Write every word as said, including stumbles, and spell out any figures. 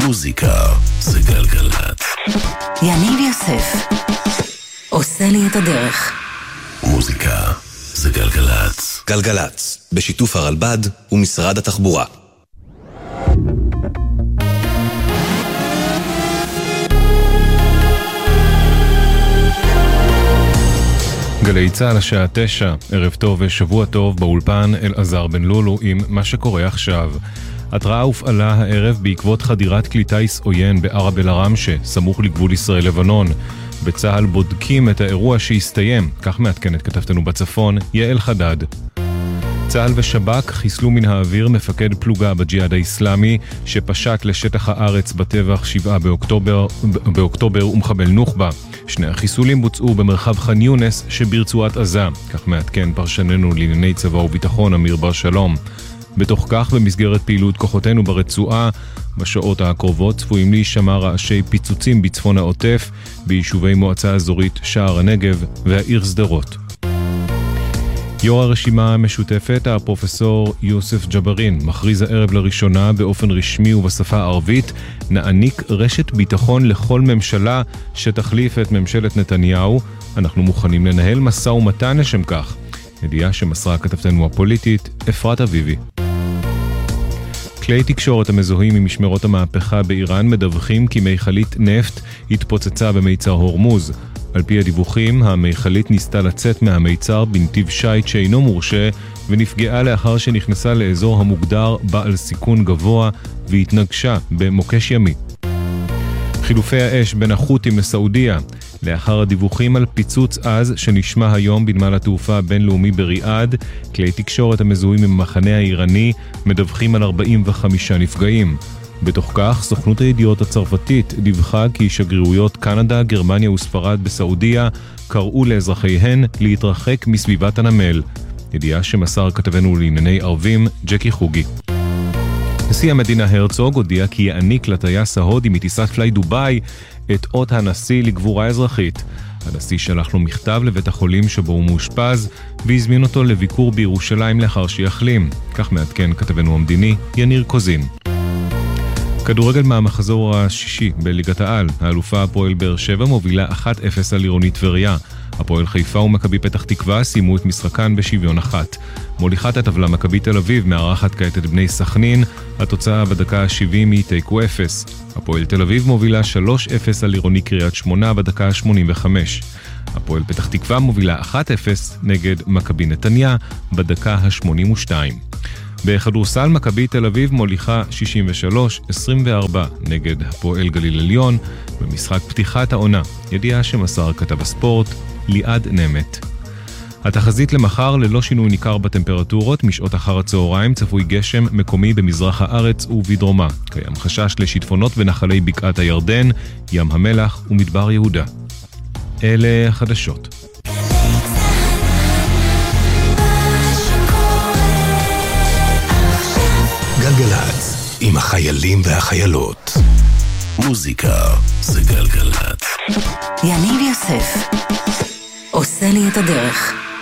מוזיקה זה גלגלת. יניב יוסף עושה לי את הדרך. מוזיקה זה גלגלת. גלגלת, בשיתוף הרלב"ד ומשרד התחבורה. גלי צהל השעה תשע, ערב טוב ושבוע טוב, באולפן אלעזר בן לולו עם מה שקורה עכשיו. התראה הופעלה הערב בעקבות חדירת כלי טיס עוין בערב אל עראמשה, סמוך לגבול ישראל-לבנון. בצהל בודקים את האירוע שהסתיים, כך מעדכנת כתבתנו בצפון, יעל חדד. צהל ושב"כ חיסלו מן האוויר מפקד פלוגה בג'יהאד האסלאמי שפשט לשטח הארץ בטבח שבעה באוקטובר, באוקטובר ומחבל נוח'בה. שני החיסולים בוצעו במרחב ח'אן יונס שברצועת עזה, כך מעדכן פרשננו לענייני צבא וביטחון אמיר בר שלום. בתוך כך, במסגרת פעילות כוחותינו ברצועה, בשעות הקרובות צפויים להישמע רעשי פיצוצים בצפון העוטף, ביישובי מועצה אזורית שער הנגב והעיר שדרות. יו"ר הרשימה המשותפת, הפרופסור יוסף ג'בארין, מכריז הערב לראשונה באופן רשמי ובשפה הערבית, נעניק רשת ביטחון לכל ממשלה שתחליף את ממשלת נתניהו. אנחנו מוכנים לנהל משא ומתן לשם כך. ידיעה שמסרה כתבתנו הפוליטית, אפרת אביבי. כלי תקשורת המזוהים ממשמרות המהפכה באיראן מדווחים כי מיכלית נפט התפוצצה במיצר הורמוז. על פי הדיווחים, המיכלית ניסתה לצאת מהמיצר בנתיב שייט שאינו מורשה, ונפגעה לאחר שנכנסה לאזור המוגדר בעל סיכון גבוה והתנגשה במוקש ימי. חילופי האש בין החות'ים לסעודיה, לאחר הדיווחים על פיצוץ עז שנשמע היום בנמל התעופה הבינלאומי בריאד, כלי תקשורת המזוהים עם המחנה האיראני מדווחים על ארבעים וחמישה נפגעים. בתוך כך, סוכנות הידיעות הצרפתית דיווחה כי שגרירויות קנדה, גרמניה וספרד בסעודיה קראו לאזרחיהן להתרחק מסביבת הנמל. ידיעה שמסר כתבנו לענייני ערבים, ג'קי חוגי. נשיא המדינה הרצוג הודיע כי יעניק לטייס ההודי מטיסת פליי דוביי את אות הנשיא לגבורה אזרחית. הנשיא שלח לו מכתב לבית החולים שבו הוא מאושפז, והזמין אותו לביקור בירושלים לאחר שיחלים. כך מעדכן כתבנו המדיני, יניר קוזין. כדורגל מהמחזור השישי בליגת העל, האלופה הפועל באר שבע מובילה אחת אפס על עירונית טבריה. הפועל חיפה ומכבי פתח תקווה סיימו את משחקן בשוויון אחת. מוליכת הטבלה מכבי תל אביב מארחת כעת את בני סכנין, התוצאה בדקה ה-שבעים היא תיקו אפס. הפועל תל אביב מובילה שלוש אפס על עירוני קריית שמונה בדקה ה-שמונים וחמש. הפועל פתח תקווה מובילה אחת אפס נגד מכבי נתניה בדקה ה-שמונים ושתיים. בכדורסל מכבי תל אביב מוליכה שישים ושלוש עשרים וארבע נגד הפועל גליל עליון במשחק פתיחת העונה. ידיעה שמסר כתב הספורט ליעד נמת. התחזית למחר ללא שינוי ניכר בטמפרטורות, משעות אחר הצהריים צפוי גשם מקומי במזרח הארץ ובדרומה. קיים חשש לשיטפונות בנחלי בקעת הירדן, ים המלח ומדבר יהודה. אלה החדשות. גלגלת עם החיילים והחיילות. מוזיקה זה גלגלת. יניב יוסף עושה לי את הדרך.